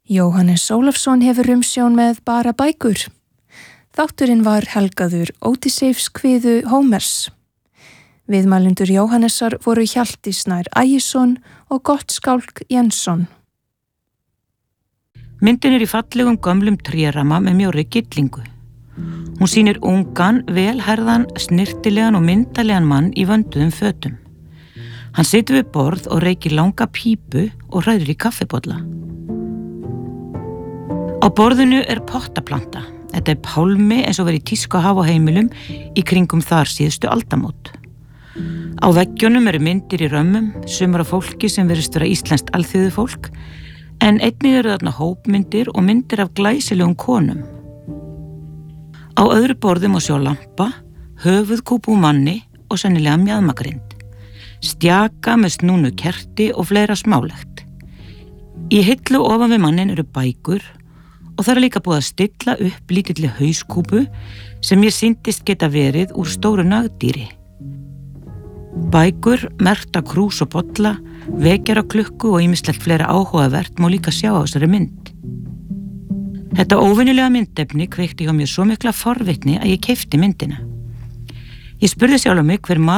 Jóhannes Ólafsson hefur umsjón með Bara bækur. Þátturinn var helgaður Ódysseifskviðu Hómers. Viðmælendur Jóhannesar voru Hjalti Snær Ægisson og Gottskálk Jensson. Myndin í fallegum gömlum trérama með mjórri gyllingu. Hún sýnir ungan, velhærðan, snyrtilegan og myndalegan mann í vönduðum fötum. Hann situr við borð og reykir langa pípu og hræður í kaffibolla. Á borðinu pottaplanta. Þetta pálmi eins og verið tísku að hafa á heimilum í kringum þar síðustu aldamót. Á veggjunum myndir í römmum, sumar af fólki sem virðist vera íslenskt alþýðufólk, en einnig þarna hópmyndir og myndir af glæsilegum konum. Á öðru borði má sjá lampa, höfuðkúpu úr manni og sennilega mjaðmagrind. Stjaka með snúnu kerti og fleira smálegt. Í hillu ofan við mannin bækur og það líka búið að stilla upp lítilli hauskúpu sem ég sýndist geta verið úr stóru nagdýri. Bækur, merkta krús og bolla, vekjaraklukku og ýmislegt fleira áhugavert má líka sjá á þessari mynd. Þetta óvenjulega myndefni kveikti hjá mér svo mikla forvitni að ég keypti myndina. Ég spurði sjálf mig hver maður